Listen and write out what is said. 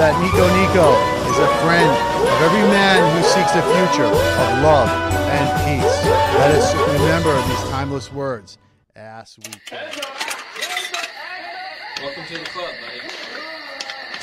that Nico Nico is a friend of every man who seeks a future of love and peace. Let us remember these timeless words as we can. Welcome to the club, buddy.